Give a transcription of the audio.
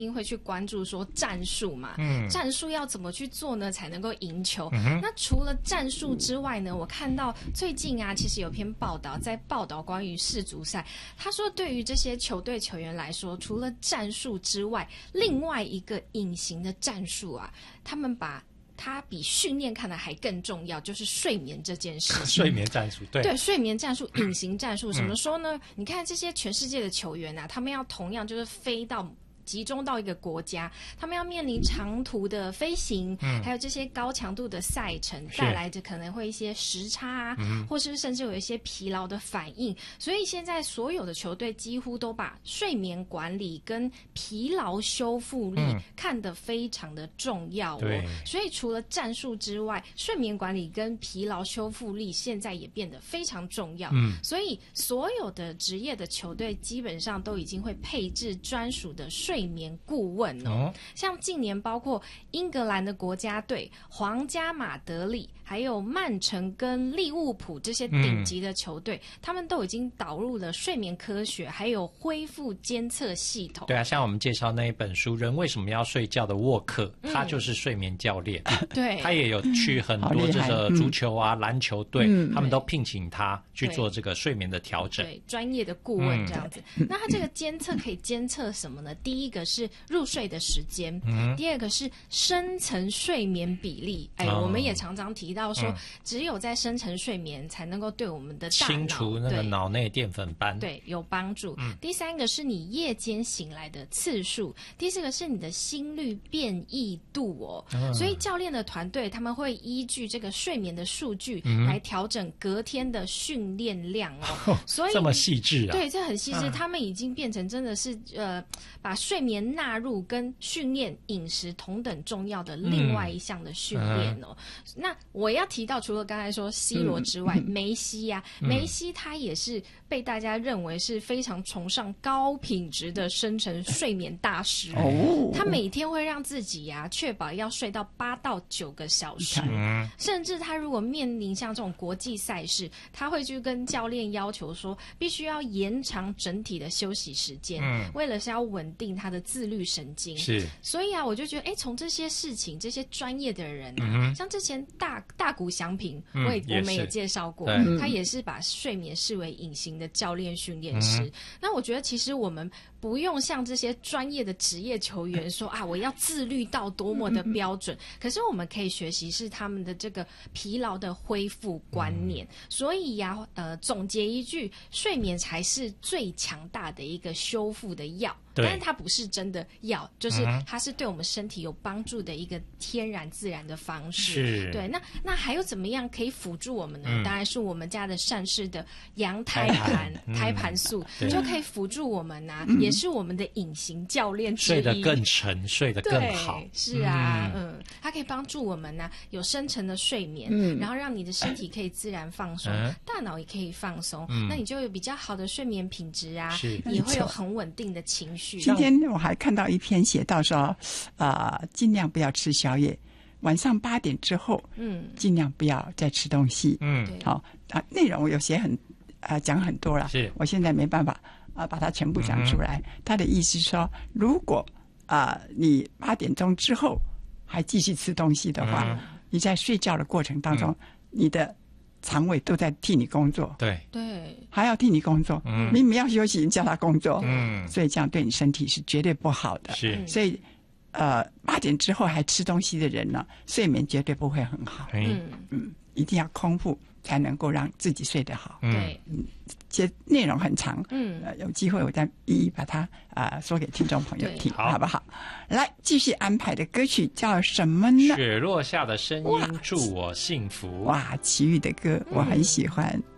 会去关注说战术嘛，战术要怎么去做呢才能够赢球？那除了战术之外呢，我看到最近啊，其实有篇报道在报道关于世足赛，他说对于这些球队球员来说，除了战术之外，另外一个隐形的战术啊，他们把它比训练看得还更重要，就是睡眠这件事情。 睡眠战术，对， 睡眠战术、隐形战术，怎么说呢？你看这些全世界的球员啊，他们要同样就是集中到一个国家，他们要面临长途的飞行，还有这些高强度的赛程，带来着可能会一些时差啊，或是甚至有一些疲劳的反应。所以现在所有的球队几乎都把睡眠管理跟疲劳修复力看得非常的重要哦。所以除了战术之外，睡眠管理跟疲劳修复力现在也变得非常重要。所以所有的职业的球队基本上都已经会配置专属的睡眠顾问哦。像近年包括英格兰的国家队、皇家马德里，还有曼城跟利物浦这些顶级的球队，他们都已经导入了睡眠科学还有恢复监测系统。 对啊，像我们介绍那一本书《人为什么要睡觉》的沃克，他就是睡眠教练。对，他也有去很多这个足球啊、篮球队，他们都聘请他去做这个睡眠的调整。 对，专业的顾问这样子。那他这个监测可以监测什么呢？第一个是入睡的时间，第二个是深层睡眠比例。我们也常常提到说，只有在深层睡眠才能够对我们的大脑清除那个脑内淀粉斑， 对，有帮助。第三个是你夜间醒来的次数，第四个是你的心率变异度哦。所以教练的团队他们会依据这个睡眠的数据来调整隔天的训练量哦。所以这么细致啊？ 对，这很细致。他们已经变成真的是把睡眠纳入跟训练、饮食同等重要的另外一项的训练哦。那我要提到，除了刚才说 C 罗之外，梅西啊，梅西他也是被大家认为是非常崇尚高品质的深层睡眠大师。他每天会让自己确保要睡到8到9个小时，甚至他如果面临像这种国际赛事，他会去跟教练要求说，必须要延长整体的休息时间，为了是要稳定他的自律神经。是，所以我就觉得，从这些事情，这些专业的人像之前大谷翔平，我们也介绍过，他也是把睡眠视为隐形的教练训练师。那我觉得其实我们不用像这些专业的职业球员说我要自律到多么的标准，可是我们可以学习是他们的这个疲劳的恢复观念。所以总结一句，睡眠才是最强大的一个修复的药。但是它不是真的药，就是它是对我们身体有帮助的一个天然自然的方式。对，那还有怎么样可以辅助我们呢？当然是我们家的善事的羊胎盘素就可以辅助我们也是我们的隐形教练之一， 睡得更沉，睡得更好。 是它可以帮助我们有深层的睡眠，然后让你的身体可以自然放松，大脑也可以放松，那你就有比较好的睡眠品质也会有很稳定的情绪。 今天我还看到一篇写到说，尽量不要吃宵夜，晚上8点之后，尽量不要再吃东西。好内容我有写讲很多了，我现在没办法把它全部讲出来。他的意思是说，如果你8点钟之后还继续吃东西的话，你在睡觉的过程当中，你的肠胃都在替你工作，对，还要替你工作。明明要休息，你叫他工作，所以这样对你身体是绝对不好的。所以8点之后还吃东西的人呢，睡眠绝对不会很好。一定要空腹才能够让自己睡得好。这内容很长，有机会我再一一把它说给听众朋友听，好不好？来，继续安排的歌曲叫什么呢？ 雪落下的声音，祝我幸福。 哇，齐豫的歌我很喜欢。